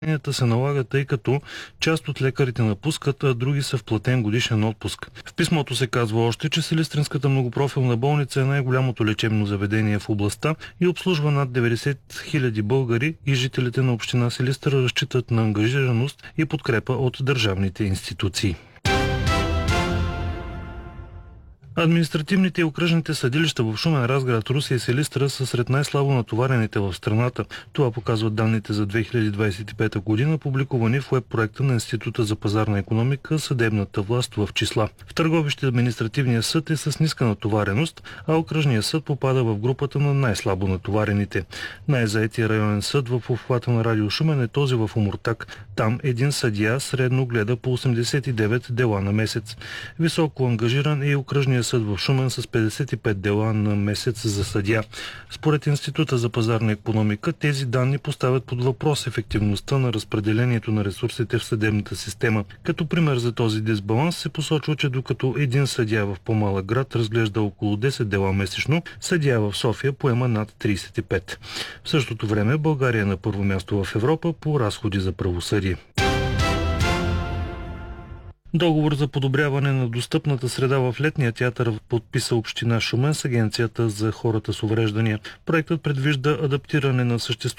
Се налага, тъй като част от лекарите напускат, а други са в платен годишен отпуск. В писмото се казва още, че Силистренската многопрофилна болница е най-голямото лечебно заведение в областта и обслужва над 90 000 българи и жителите на община Силистра разчитат на ангажираност и подкрепа от държавните институции. Административните и окръжните съдилища в Шумен, Разград, Русе и Силистра са сред най-слабо натоварените в страната. Това показват данните за 2025 година, публикувани в уеб-проекта на Института за пазарна икономика "Съдебната власт в числа". В Търговище административният съд е с ниска натовареност, а окръжният съд попада в групата на най-слабо натоварените. Най-заетия районен съд в обхвата на Радио Шумен е този в Омуртаг. Там един съдия средно гледа по 89 дела на месец. Високо ангажиран е и окръжният съд в Шумен с 55 дела на месец за съдия. Според Института за пазарна икономика, тези данни поставят под въпрос ефективността на разпределението на ресурсите в съдебната система. Като пример за този дисбаланс се посочва, че докато един съдия в по-малък град разглежда около 10 дела месечно, съдия в София поема над 35. В същото време България е на първо място в Европа по разходи за правосъдие. Договор за подобряване на достъпната среда в летния театър подписа община Шумен с Агенцията за хората с увреждания. Проектът предвижда адаптиране на съществуващите